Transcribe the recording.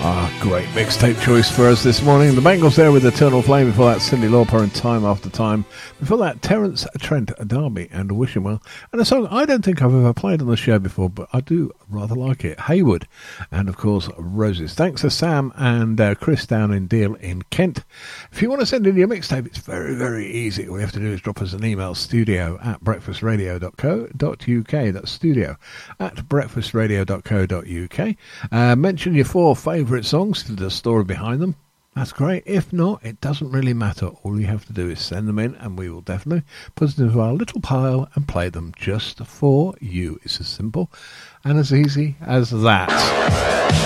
Great mixtape choice for us this morning. The Bangles there with Eternal Flame. Before that, Cyndi Lauper and Time After Time. Before that, Terence Trent D'Arby and Wish Him Well. And a song I don't think I've ever played on the show before, but I do rather like it. Haywood. And of course, Roses. Thanks to Sam and Chris down in Deal in Kent. If you want to send in your mixtape, it's very, very easy. All you have to do is drop us an email, studio@breakfastradio.co.uk. That's studio@breakfastradio.co.uk. Mention your 4 favourite songs to the story behind them. That's great. If not, it doesn't really matter. All you have to do is send them in and we will definitely put them into our little pile and play them just for you. It's as simple and as easy as that.